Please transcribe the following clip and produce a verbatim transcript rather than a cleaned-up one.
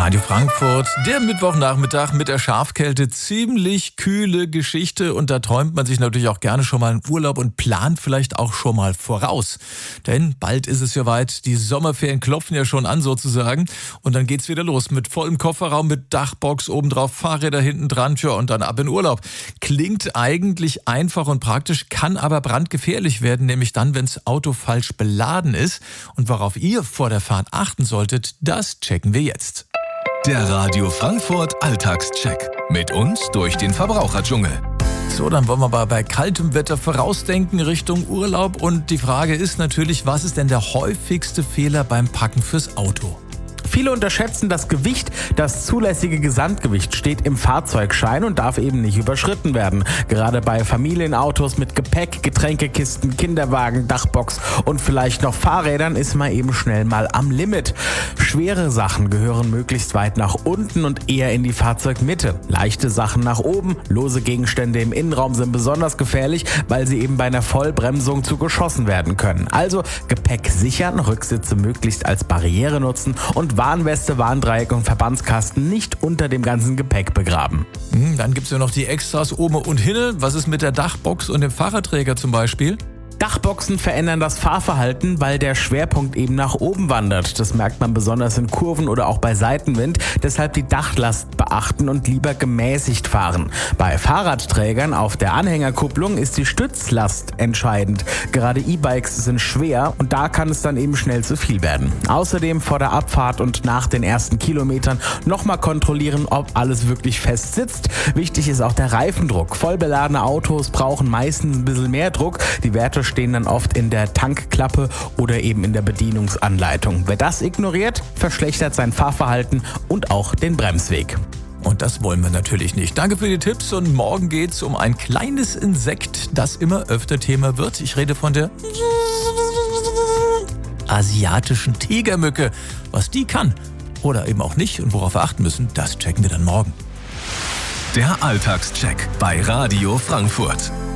Radio Frankfurt, der Mittwochnachmittag mit der Schafkälte, ziemlich kühle Geschichte und da träumt man sich natürlich auch gerne schon mal einen Urlaub und plant vielleicht auch schon mal voraus. Denn bald ist es ja weit, die Sommerferien klopfen ja schon an sozusagen und dann geht's wieder los mit vollem Kofferraum, mit Dachbox obendrauf, Fahrräder hinten dran, tja, und dann ab in Urlaub. Klingt eigentlich einfach und praktisch, kann aber brandgefährlich werden, nämlich dann, wenns Auto falsch beladen ist. Und worauf ihr vor der Fahrt achten solltet, das checken wir jetzt. Der Radio Frankfurt Alltagscheck. Mit uns durch den Verbraucherdschungel. So, dann wollen wir mal bei kaltem Wetter vorausdenken Richtung Urlaub. Und die Frage ist natürlich, was ist denn der häufigste Fehler beim Packen fürs Auto? Viele unterschätzen das Gewicht. Das zulässige Gesamtgewicht steht im Fahrzeugschein und darf eben nicht überschritten werden. Gerade bei Familienautos mit Gepäck, Getränkekisten, Kinderwagen, Dachbox und vielleicht noch Fahrrädern ist man eben schnell mal am Limit. Schwere Sachen gehören möglichst weit nach unten und eher in die Fahrzeugmitte. Leichte Sachen nach oben, lose Gegenstände im Innenraum sind besonders gefährlich, weil sie eben bei einer Vollbremsung zu geschossen werden können. Also Gepäck sichern, Rücksitze möglichst als Barriere nutzen und Warnweste, Warndreieck und Verbandskasten nicht unter dem ganzen Gepäck begraben. Hm, dann gibt's ja noch die Extras oben und hinten. Was ist mit der Dachbox und dem Fahrradträger zum Beispiel? Dachboxen verändern das Fahrverhalten, weil der Schwerpunkt eben nach oben wandert. Das merkt man besonders in Kurven oder auch bei Seitenwind. Deshalb die Dachlast beachten und lieber gemäßigt fahren. Bei Fahrradträgern auf der Anhängerkupplung ist die Stützlast entscheidend. Gerade E-Bikes sind schwer und da kann es dann eben schnell zu viel werden. Außerdem vor der Abfahrt und nach den ersten Kilometern nochmal kontrollieren, ob alles wirklich fest sitzt. Wichtig ist auch der Reifendruck. Vollbeladene Autos brauchen meistens ein bisschen mehr Druck. Die Werte stehen dann oft in der Tankklappe oder eben in der Bedienungsanleitung. Wer das ignoriert, verschlechtert sein Fahrverhalten und auch den Bremsweg. Und das wollen wir natürlich nicht. Danke für die Tipps und morgen geht's um ein kleines Insekt, das immer öfter Thema wird. Ich rede von der asiatischen Tigermücke. Was die kann oder eben auch nicht und worauf wir achten müssen, das checken wir dann morgen. Der Alltagscheck bei Radio Frankfurt.